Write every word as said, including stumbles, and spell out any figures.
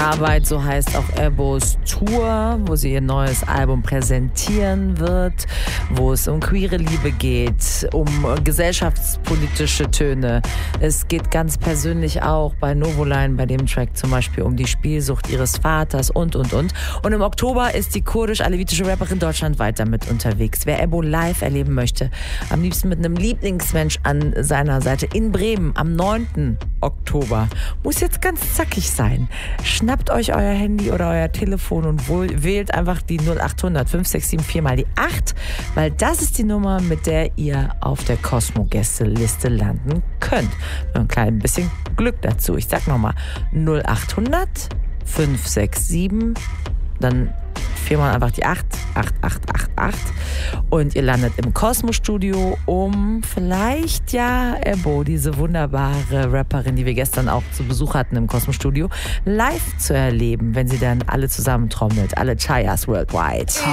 Arbeit, so heißt auch Ebos Tour, wo sie ihr neues Album präsentieren wird, wo es um queere Liebe geht, um gesellschaftspolitische Töne. Es geht ganz persönlich auch bei Novoline, bei dem Track zum Beispiel um die Spielsucht ihres Vaters und, und, und. Und im Oktober ist die kurdisch-alevitische Rapperin deutschlandweit damit unterwegs. Wer Ebo live erleben möchte, am liebsten mit einem Lieblingsmensch an seiner Seite in Bremen am neunten Oktober. Muss jetzt ganz zackig sein. Schnappt euch euer Handy oder euer Telefon und wählt einfach die null acht hundert fünf sechs sieben vier mal die acht, weil das ist die Nummer, mit der ihr auf der Cosmo-Gästeliste landen könnt. Ein klein bisschen Glück dazu. Ich sag nochmal null acht hundert fünf sechs sieben, dann viermal einfach die acht, acht acht acht acht und ihr landet im Cosmo-Studio, um vielleicht ja Ebo, diese wunderbare Rapperin, die wir gestern auch zu Besuch hatten im Cosmo-Studio, live zu erleben, wenn sie dann alle zusammen trommelt, alle Chayas worldwide.